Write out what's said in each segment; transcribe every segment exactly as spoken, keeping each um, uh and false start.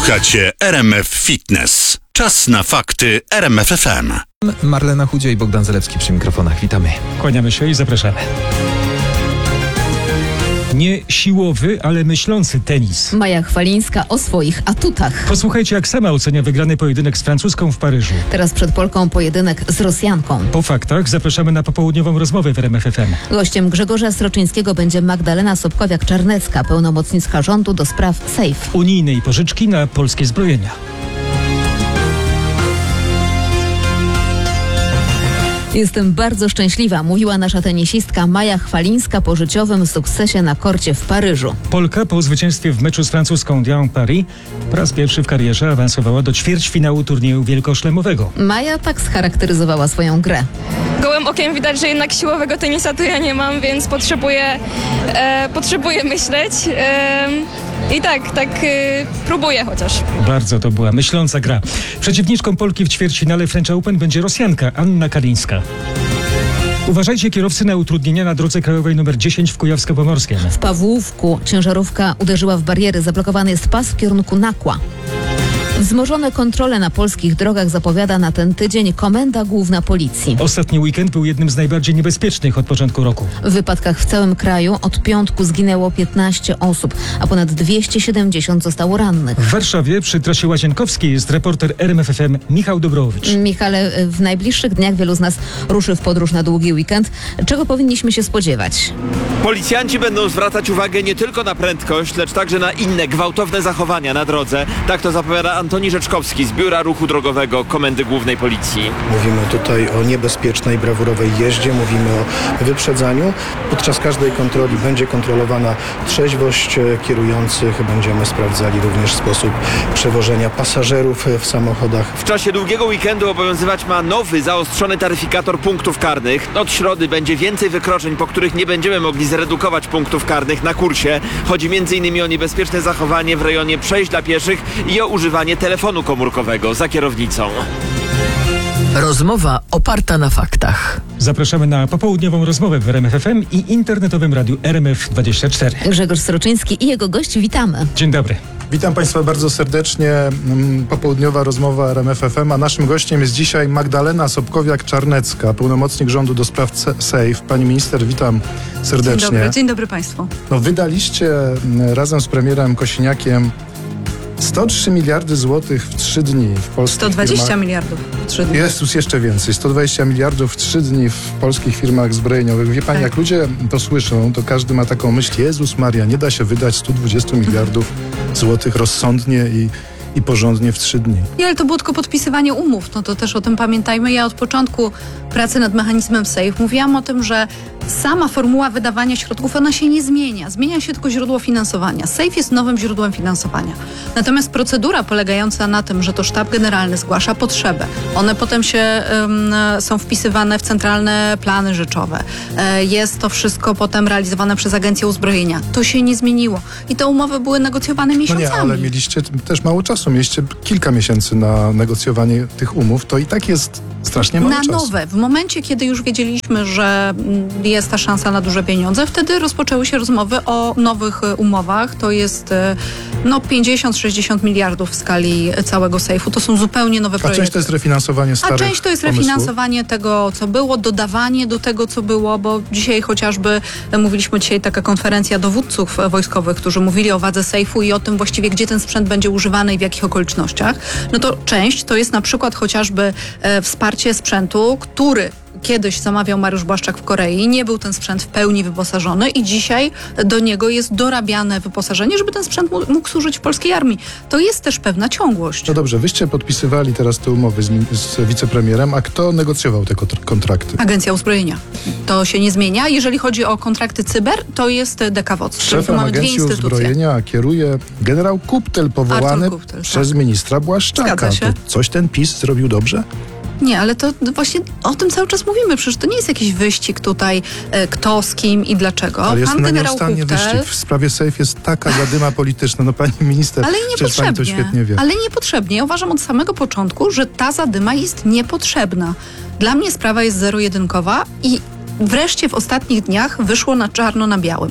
Słuchacie R M F Fitness. Czas na fakty R M F F M. Marlena Chudzie i Bogdan Zalewski przy mikrofonach. Witamy. Kłaniamy się i zapraszamy. Nie siłowy, ale myślący tenis. Maja Chwalińska o swoich atutach. Posłuchajcie, jak sama ocenia wygrany pojedynek z francuską w Paryżu. Teraz przed Polką pojedynek z Rosjanką. Po faktach zapraszamy na popołudniową rozmowę w R M F F M. Gościem Grzegorza Sroczyńskiego będzie Magdalena Sobkowiak-Czarnecka, pełnomocnicka rządu do spraw SAFE. Unijnej pożyczki na polskie zbrojenia. Jestem bardzo szczęśliwa, mówiła nasza tenisistka Maja Chwalińska po życiowym sukcesie na korcie w Paryżu. Polka po zwycięstwie w meczu z francuską Diane Paris po raz pierwszy w karierze awansowała do ćwierćfinału turnieju wielkoszlemowego. Maja tak scharakteryzowała swoją grę. Gołym okiem widać, że jednak siłowego tenisa to ja nie mam, więc potrzebuję, e, potrzebuję myśleć. E, I tak, tak e, próbuję chociaż. Bardzo to była myśląca gra. Przeciwniczką Polki w ćwierćfinale French Open będzie Rosjanka Anna Kalińska. Uważajcie kierowcy na utrudnienia na drodze krajowej nr dziesięć w Kujawsko-Pomorskiem. W Pawłówku ciężarówka uderzyła w bariery, zablokowany jest pas w kierunku Nakła. Wzmożone kontrole na polskich drogach zapowiada na ten tydzień Komenda Główna Policji. Ostatni weekend był jednym z najbardziej niebezpiecznych od początku roku. W wypadkach w całym kraju od piątku zginęło piętnaście osób, a ponad dwieście siedemdziesiąt zostało rannych. W Warszawie przy trasie Łazienkowskiej jest reporter R M F F M Michał Dobrowicz. Michale, w najbliższych dniach wielu z nas ruszy w podróż na długi weekend. Czego powinniśmy się spodziewać? Policjanci będą zwracać uwagę nie tylko na prędkość, lecz także na inne gwałtowne zachowania na drodze. Tak to zapowiada Antoni Rzeczkowski z Biura Ruchu Drogowego Komendy Głównej Policji. Mówimy tutaj o niebezpiecznej, brawurowej jeździe, mówimy o wyprzedzaniu. Podczas każdej kontroli będzie kontrolowana trzeźwość kierujących. Będziemy sprawdzali również sposób przewożenia pasażerów w samochodach. W czasie długiego weekendu obowiązywać ma nowy, zaostrzony taryfikator punktów karnych. Od środy będzie więcej wykroczeń, po których nie będziemy mogli zredukować punktów karnych na kursie. Chodzi między innymi o niebezpieczne zachowanie w rejonie przejść dla pieszych i o używanie telefonu komórkowego za kierownicą. Rozmowa oparta na faktach. Zapraszamy na popołudniową rozmowę w R M F F M i internetowym radiu R M F dwadzieścia cztery. Grzegorz Sroczyński i jego gość, witamy. Dzień dobry. Witam Państwa bardzo serdecznie. Popołudniowa rozmowa R M F F M, a naszym gościem jest dzisiaj Magdalena Sobkowiak-Czarnecka, pełnomocnik rządu do spraw SAFE. Pani minister, witam serdecznie. Dzień dobry, dzień dobry Państwu. No, wydaliście razem z premierem Kosiniakiem sto trzy miliardy złotych w trzy dni w polskich sto dwadzieścia firmach. miliardów w trzy dni. Jezus, jeszcze więcej. sto dwadzieścia miliardów w trzy dni w polskich firmach zbrojeniowych. Wie Pani, Tak. jak ludzie to słyszą, to każdy ma taką myśl: Jezus Maria, nie da się wydać sto dwadzieścia miliardów złotych rozsądnie i, i porządnie w trzy dni. Nie, ale to było tylko podpisywanie umów, no to też o tym pamiętajmy. Ja od początku pracy nad mechanizmem SAFE mówiłam o tym, że sama formuła wydawania środków, ona się nie zmienia. Zmienia się tylko źródło finansowania. SAFE jest nowym źródłem finansowania. Natomiast procedura polegająca na tym, że to sztab generalny zgłasza potrzebę. One potem się um, są wpisywane w centralne plany rzeczowe. E, jest to wszystko potem realizowane przez Agencję Uzbrojenia. To się nie zmieniło. I te umowy były negocjowane No miesiącami. nie, ale mieliście też mało czasu. Mieliście kilka miesięcy na negocjowanie tych umów. To i tak jest strasznie mało Na czasu. nowe. W momencie, kiedy już wiedzieliśmy, że jest ta szansa na duże pieniądze, wtedy rozpoczęły się rozmowy o nowych umowach. To jest no pięćdziesiąt sześćdziesiąt miliardów w skali całego SAFE-u. To są zupełnie nowe A projekty. część to jest refinansowanie starych A część to jest pomysłów. refinansowanie tego, co było, dodawanie do tego, co było, bo dzisiaj chociażby mówiliśmy dzisiaj taka konferencja dowódców wojskowych, którzy mówili o wadze SAFE-u i o tym właściwie, gdzie ten sprzęt będzie używany i w jakich okolicznościach. No to część to jest na przykład chociażby e, wsparcie sprzętu, który kiedyś zamawiał Mariusz Błaszczak w Korei, nie był ten sprzęt w pełni wyposażony i dzisiaj do niego jest dorabiane wyposażenie, żeby ten sprzęt mógł, mógł służyć w polskiej armii. To jest też pewna ciągłość. No dobrze, wyście podpisywali teraz te umowy z, z wicepremierem, a kto negocjował te kontr- kontrakty? Agencja Uzbrojenia. To się nie zmienia. Jeżeli chodzi o kontrakty cyber, to jest D K W O C. Czyli tu Szefem mamy dwie Agencji instytucje. Uzbrojenia kieruje generał Kuptel, powołany Artur Kuptel, przez tak. ministra Błaszczaka. Zgadza się. To coś ten PiS zrobił dobrze? Nie, ale to właśnie o tym cały czas mówimy. Przecież to nie jest jakiś wyścig tutaj, e, kto z kim i dlaczego. Ale jest Pan na generał nieustannie Kuptel, wyścig. W sprawie SAFE jest taka zadyma polityczna. No pani minister, ale przecież pani to niepotrzebnie. świetnie wie. Ale niepotrzebnie. Ja uważam od samego początku, że ta zadyma jest niepotrzebna. Dla mnie sprawa jest zero-jedynkowa i wreszcie w ostatnich dniach wyszło na czarno na białym.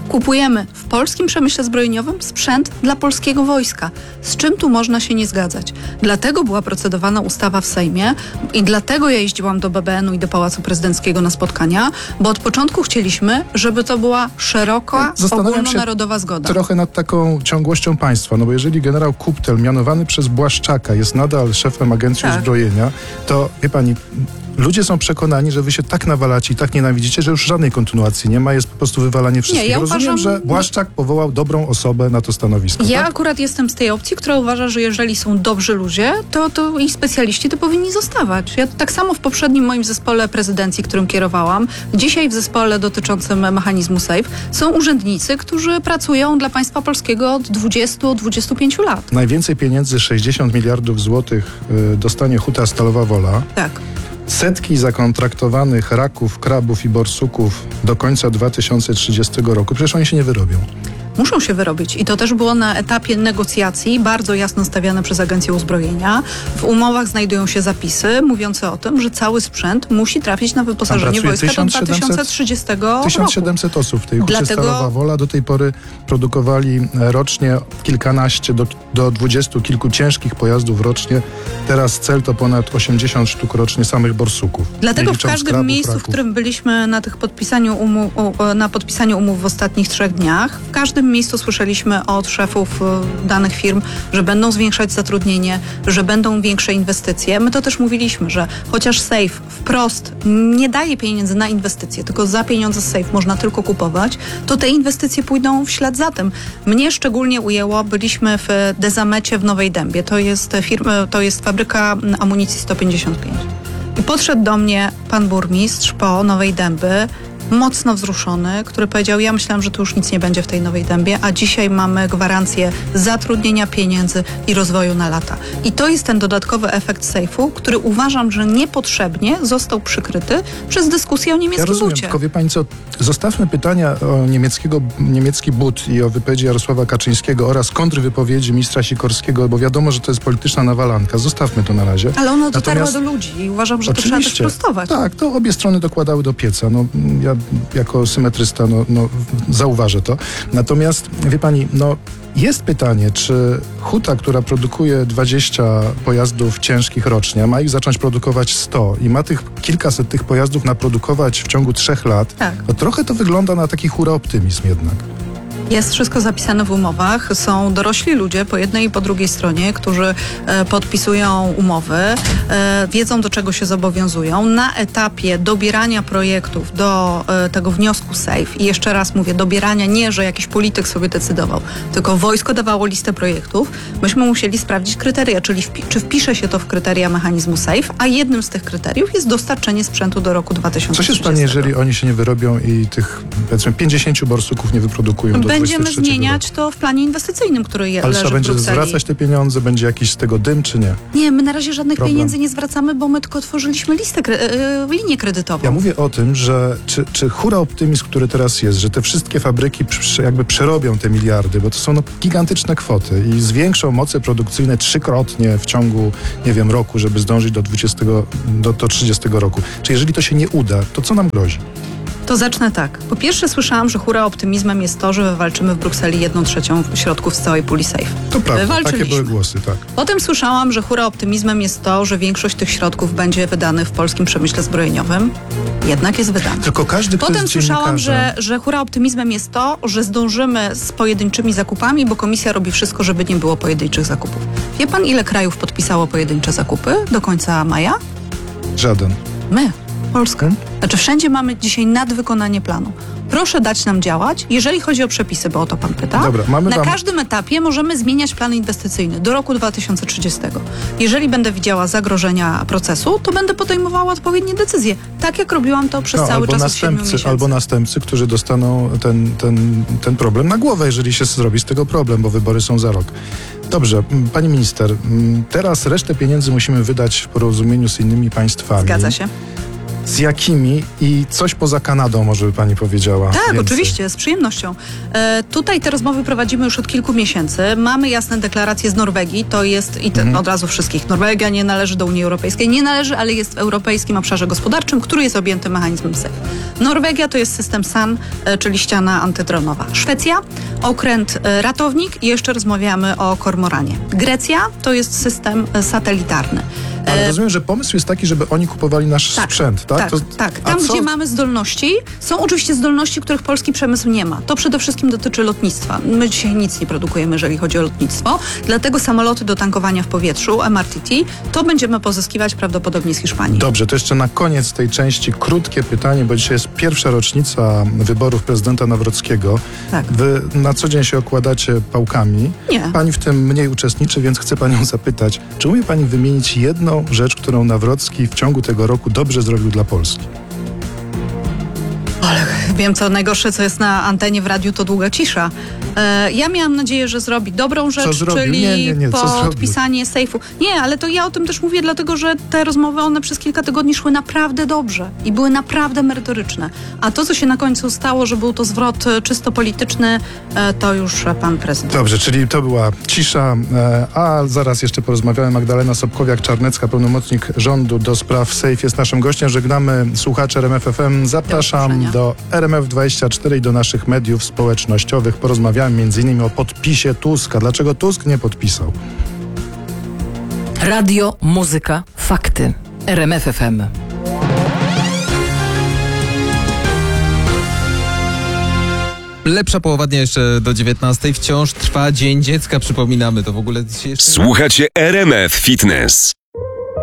Kupujemy w polskim przemyśle zbrojeniowym sprzęt dla polskiego wojska. Z czym tu można się nie zgadzać? Dlatego była procedowana ustawa w Sejmie i dlatego ja jeździłam do B B N-u i do Pałacu Prezydenckiego na spotkania, bo od początku chcieliśmy, żeby to była szeroka, Zastanawiam się ogólnonarodowa zgoda. trochę nad taką ciągłością państwa, no bo jeżeli generał Kuptel, mianowany przez Błaszczaka, jest nadal szefem Agencji Tak. Uzbrojenia, to wie pani, ludzie są przekonani, że wy się tak nawalacie i tak nienawidzicie, że już żadnej kontynuacji nie ma, jest po prostu wywalanie wszystkich. Nie, ja Rozumiem, uważam- że Błaszczak powołał dobrą osobę na to stanowisko, Ja tak? akurat jestem z tej opcji, która uważa, że jeżeli są dobrzy ludzie, to, to i specjaliści to powinni zostawać. Ja tak samo w poprzednim moim zespole prezydencji, którym kierowałam, dzisiaj w zespole dotyczącym mechanizmu SAFE są urzędnicy, którzy pracują dla państwa polskiego od dwudziestu do dwudziestu pięciu lat. Najwięcej pieniędzy, sześćdziesiąt miliardów złotych, y, dostanie Huta Stalowa Wola. Tak. Setki zakontraktowanych raków, krabów i borsuków do końca dwa tysiące trzydziestego roku. Przecież oni się nie wyrobią. Muszą się wyrobić i to też było na etapie negocjacji bardzo jasno stawiane przez Agencję Uzbrojenia. W umowach znajdują się zapisy mówiące o tym, że cały sprzęt musi trafić na wyposażenie pracuje wojska do tysiąc siedemset dwa tysiące trzydziestego roku. tysiąc siedemset osób w tej Hucie Dlatego- Stalowa Wola. Do tej pory produkowali rocznie kilkanaście do, do dwudziestu kilku ciężkich pojazdów rocznie. Teraz cel to ponad osiemdziesiąt sztuk rocznie samych borsuków. Dlatego Nie w licząc każdym krabów, miejscu, w raków. którym byliśmy na tych podpisaniu umów, na podpisaniu umów w ostatnich trzech dniach, w każdym miejscu słyszeliśmy od szefów e, danych firm, że będą zwiększać zatrudnienie, że będą większe inwestycje. My to też mówiliśmy, że chociaż SAFE wprost nie daje pieniędzy na inwestycje, tylko za pieniądze z SAFE można tylko kupować, to te inwestycje pójdą w ślad za tym. Mnie szczególnie ujęło, byliśmy w Dezamecie w Nowej Dębie. To jest firma, to jest fabryka amunicji sto pięćdziesiąt pięć. I podszedł do mnie pan burmistrz po Nowej Dęby, mocno wzruszony, który powiedział, ja myślałam, że tu już nic nie będzie w tej Nowej Dębie, a dzisiaj mamy gwarancję zatrudnienia, pieniędzy i rozwoju na lata. I to jest ten dodatkowy efekt sejfu, który uważam, że niepotrzebnie został przykryty przez dyskusję o Ja niemieckim rozumiem, bucie. tylko wie pani co, zostawmy pytania o niemieckiego, niemiecki but i o wypowiedzi Jarosława Kaczyńskiego oraz kontrwypowiedzi ministra Sikorskiego, bo wiadomo, że to jest polityczna nawalanka. Zostawmy to na razie. Ale ona dotarła Natomiast- do ludzi i uważam, że to trzeba też Oczywiście. prostować. Tak, to obie strony dokładały do pieca. No, ja jako symetrysta no, no, zauważę to. Natomiast, wie pani, no, jest pytanie, czy Huta, która produkuje dwadzieścia pojazdów ciężkich rocznie, ma ich zacząć produkować sto i ma tych kilkaset tych pojazdów naprodukować w ciągu trzech lat, Tak. no trochę to wygląda na taki hura optymizm jednak. Jest wszystko zapisane w umowach. Są dorośli ludzie po jednej i po drugiej stronie, którzy e, podpisują umowy, e, wiedzą do czego się zobowiązują. Na etapie dobierania projektów do e, tego wniosku SAFE i jeszcze raz mówię, dobierania nie, że jakiś polityk sobie decydował, tylko wojsko dawało listę projektów, myśmy musieli sprawdzić kryteria, czyli wpi- czy wpisze się to w kryteria mechanizmu SAFE, a jednym z tych kryteriów jest dostarczenie sprzętu do roku dwa tysiące Co się trzydziestego. stanie, jeżeli oni się nie wyrobią i tych, powiedzmy, pięćdziesięciu borsuków nie wyprodukują do Będziemy dwudziestego trzeciego zmieniać roku? to w planie inwestycyjnym, który je, Ale leży trzeba w będzie Brukseli. zwracać te pieniądze, będzie jakiś z tego dym, czy nie? Nie, my na razie żadnych Problem. pieniędzy nie zwracamy, bo my tylko tworzyliśmy listę, kre- e, linię kredytową. Ja mówię o tym, że czy, czy hura optymizm, który teraz jest, że te wszystkie fabryki przy, jakby przerobią te miliardy, bo to są no, gigantyczne kwoty i zwiększą moce produkcyjne trzykrotnie w ciągu, nie wiem, roku, żeby zdążyć do dwudziestego, do, do trzydziestego roku. Czy jeżeli to się nie uda, to co nam grozi? To zacznę tak. Po pierwsze słyszałam, że hura optymizmem jest to, że wywalczymy w Brukseli jedną trzecią środków z całej puli SAFE. To prawda, takie Wywalczyliśmy. były głosy, tak. Potem słyszałam, że hura optymizmem jest to, że większość tych środków będzie wydanych w polskim przemyśle zbrojeniowym. Jednak jest wydany. Tylko każdy, kto Potem jest słyszałam, dziennikarzem- że, że hura optymizmem jest to, że zdążymy z pojedynczymi zakupami, bo komisja robi wszystko, żeby nie było pojedynczych zakupów. Wie pan, ile krajów podpisało pojedyncze zakupy do końca maja? Żaden. My, Polska. Znaczy wszędzie mamy dzisiaj nadwykonanie planu. Proszę dać nam działać, jeżeli chodzi o przepisy, bo o to pan pyta. Dobra, mamy Na wam- każdym etapie możemy zmieniać plan inwestycyjny do roku dwa tysiące trzydziestego. Jeżeli będę widziała zagrożenia procesu, to będę podejmowała odpowiednie decyzje. Tak jak robiłam to przez No, cały albo czas od siedmiu następcy, miesięcy. albo następcy, którzy dostaną ten, ten, ten problem na głowę, jeżeli się zrobi z tego problem, bo wybory są za rok. Dobrze, m, pani minister, m, teraz resztę pieniędzy musimy wydać w porozumieniu z innymi państwami. Zgadza się. Z jakimi i coś poza Kanadą, może by pani powiedziała? Tak, więcej. oczywiście, z przyjemnością. E, tutaj te rozmowy prowadzimy już od kilku miesięcy. Mamy jasne deklaracje z Norwegii, to jest i te, Mhm. od razu wszystkich. Norwegia nie należy do Unii Europejskiej, nie należy, ale jest w Europejskim Obszarze Gospodarczym, który jest objęty mechanizmem SAFE. Norwegia to jest system S A N, e, czyli ściana antydronowa. Szwecja, okręt e, ratownik i jeszcze rozmawiamy o kormoranie. Grecja to jest system e, satelitarny. Ale rozumiem, że pomysł jest taki, żeby oni kupowali nasz Tak, sprzęt, tak? Tak, To- tak. a Tam, co- gdzie mamy zdolności, są oczywiście zdolności, których polski przemysł nie ma. To przede wszystkim dotyczy lotnictwa. My dzisiaj nic nie produkujemy, jeżeli chodzi o lotnictwo. Dlatego samoloty do tankowania w powietrzu, M R T T, to będziemy pozyskiwać prawdopodobnie z Hiszpanii. Dobrze, to jeszcze na koniec tej części krótkie pytanie, bo dzisiaj jest pierwsza rocznica wyborów prezydenta Nawrockiego. Tak. Wy na co dzień się okładacie pałkami. Nie. Pani w tym mniej uczestniczy, więc chcę panią zapytać, czy umie pani wymienić jedną rzecz, którą Nawrocki w ciągu tego roku dobrze zrobił dla Polski? Wiem, co najgorsze, co jest na antenie w radiu, to długa cisza. E, ja miałam nadzieję, że zrobi dobrą rzecz, zrobił? czyli Nie, nie, nie, co zrobił? podpisanie sejfu. Nie, ale to ja o tym też mówię, dlatego że te rozmowy, one przez kilka tygodni szły naprawdę dobrze i były naprawdę merytoryczne. A to, co się na końcu stało, że był to zwrot e, czysto polityczny, e, to już e, pan prezydent. Dobrze, czyli to była cisza, e, a zaraz jeszcze porozmawiamy. Magdalena Sobkowiak-Czarnecka, pełnomocnik rządu do spraw SAFE jest naszym gościem. Żegnamy słuchaczy R M F F M. Zapraszam usłyszenia. do R M F dwadzieścia cztery i do naszych mediów społecznościowych. Porozmawiamy między innymi o podpisie Tuska. Dlaczego Tusk nie podpisał? Radio, muzyka, fakty. R M F F M. Lepsza połowa dnia jeszcze do dziewiętnastej. Wciąż trwa Dzień Dziecka, przypominamy. To w ogóle się jeszcze... Słuchacie R M F Fitness.